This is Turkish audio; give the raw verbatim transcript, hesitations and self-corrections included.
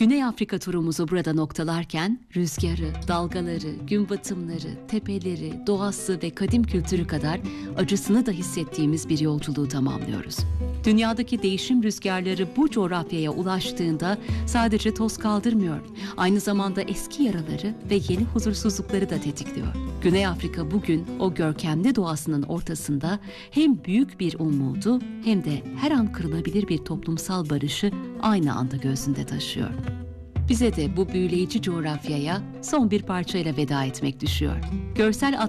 Güney Afrika turumuzu burada noktalarken rüzgarı, dalgaları, gün batımları, tepeleri, doğası ve kadim kültürü kadar acısını da hissettiğimiz bir yolculuğu tamamlıyoruz. Dünyadaki değişim rüzgarları bu coğrafyaya ulaştığında sadece toz kaldırmıyor, aynı zamanda eski yaraları ve yeni huzursuzlukları da tetikliyor. Güney Afrika bugün o görkemli doğasının ortasında hem büyük bir umudu hem de her an kırılabilir bir toplumsal barışı aynı anda göğsünde taşıyor. Bize de bu büyüleyici coğrafyaya son bir parçayla veda etmek düşüyor. Görsel